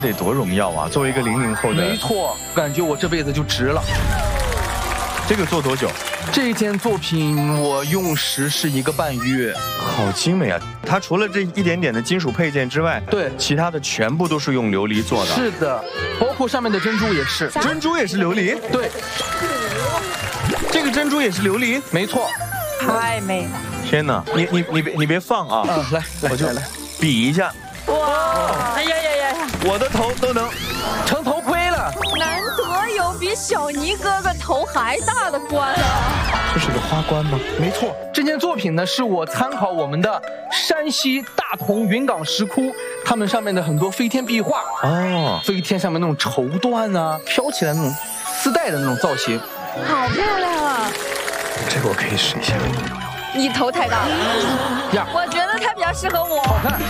得多荣耀啊！作为一个00后的， 没错，感觉我这辈子就值了。 这个做多久？ 这件作品我用时是1个半月， 好精美啊！它除了这一点点的金属配件之外， 对， 其他的全部都是用琉璃做的。 是的，包括上面的珍珠也是。 珍珠也是琉璃？ 对， 这个珍珠也是琉璃？ 没错。 太美了！ 天哪，你别放啊！ 来， 我就来比一下。 哇！哎呀呀呀！ 我的头都能成头盔了。 难得有比小尼哥哥头还大的冠啊！ 这是个花冠吗？ 没错，这件作品呢是我参考我们的山西大同云冈石窟，他们上面的很多飞天壁画哦， 飞天上面那种绸缎啊，飘起来那种丝带的那种造型， 好漂亮啊！ 这个我可以试一下。 你头太大了呀， 我觉得它比较适合我。 好看，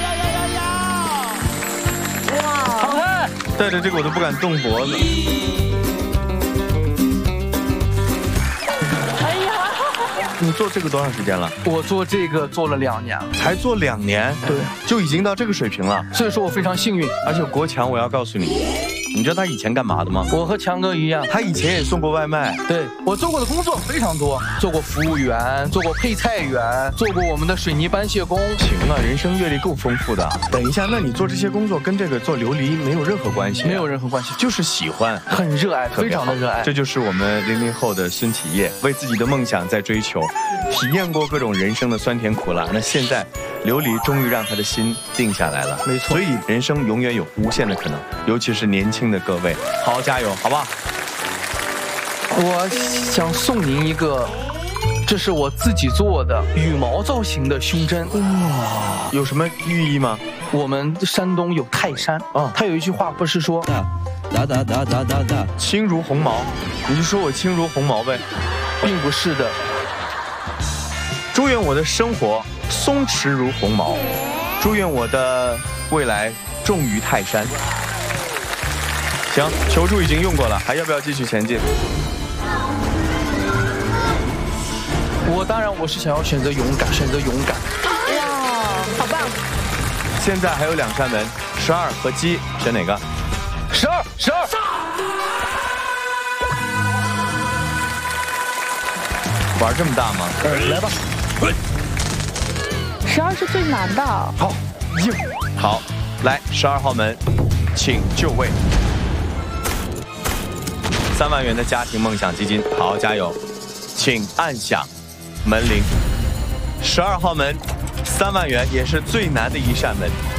哇， 好看！ 戴着这个我都不敢动脖子。 哎呀， 你做这个多长时间了？ 我做这个做了2年了， 才做2年， 对， 就已经到这个水平了。 所以说我非常幸运。 而且国强，我要告诉你，你知道他以前干嘛的吗？ 我和强哥一样， 他以前也送过外卖。 对，我做过的工作非常多，做过服务员，做过配菜员，做过我们的水泥搬卸工。 行啊，人生阅历够丰富的。等一下，那你做这些工作跟这个做琉璃没有任何关系？ 没有任何关系， 就是喜欢， 很热爱，非常的热爱。 这就是我们00后的孙启业，为自己的梦想在追求，体验过各种人生的酸甜苦辣。那现在，琉璃终于让他的心定下来了。 没错， 所以人生永远有无限的可能，尤其是年轻的各位，好好加油，好不好？ 我想送您一个，这是我自己做的羽毛造型的胸针。 哇，有什么寓意吗？ 我们山东有泰山啊，它有一句话不是说轻如鸿毛，你就说我轻如鸿毛呗， 并不是的。 祝愿我的生活松弛如鸿毛，祝愿我的未来重于泰山。行，求助已经用过了，还要不要继续前进？ 我是想要选择勇敢，选择勇敢。 哇，好棒！ 现在还有2扇门，12和鸡，选哪个？12。玩这么大吗？ 来吧。 12是最难的。 好，硬。 好，来12号门，请就位。3万元的家庭梦想基金，好好加油，请按响门铃。12号门，3万元也是最难的一扇门。